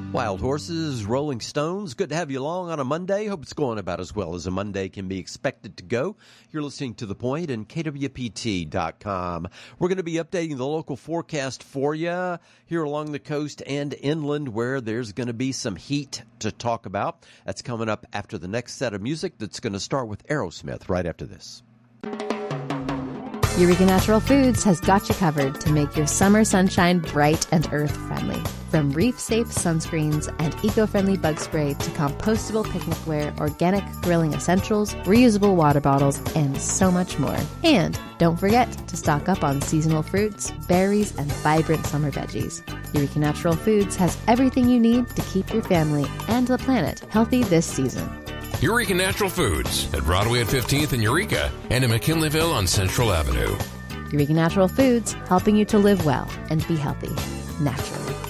Wild Horses, Rolling Stones. Good to have you along on a Monday. Hope it's going about as well as a Monday can be expected to go. You're listening to The Point and KWPT.com. We're going to be updating the local forecast for you here along the coast and inland, where there's going to be some heat to talk about. That's coming up after the next set of music that's going to start with Aerosmith right after this. Eureka Natural Foods has got you covered to make your summer sunshine bright and earth-friendly. From reef-safe sunscreens and eco-friendly bug spray to compostable picnicware, organic grilling essentials, reusable water bottles, and so much more. And don't forget to stock up on seasonal fruits, berries, and vibrant summer veggies. Eureka Natural Foods has everything you need to keep your family and the planet healthy this season. Eureka Natural Foods at Broadway at 15th in Eureka and in McKinleyville on Central Avenue. Eureka Natural Foods, helping you to live well and be healthy naturally.